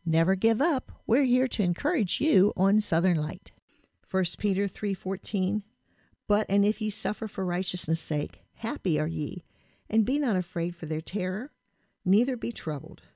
Never give up. We're here to encourage you on Southern Light. 1 Peter 3:14. But and if ye suffer for righteousness' sake, happy are ye, and be not afraid for their terror, neither be troubled.